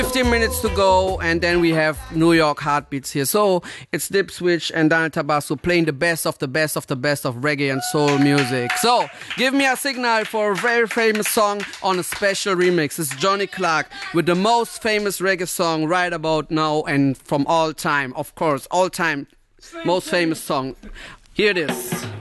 15 minutes to go, and then we have New York Heartbeats here. So it's Dipswitch and Daniel Tabasso playing the best of the best of the best of reggae and soul music. So give me a signal for a very famous song on a special remix. It's Johnny Clark with the most famous reggae song right about now and from all time. Of course, all time most famous song. Here it is.